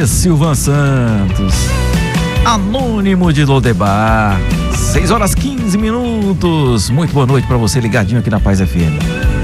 de Silvan Santos, Anônimo de Lodebar. 6 horas 15 minutos. Muito boa noite para você ligadinho aqui na Paz FM.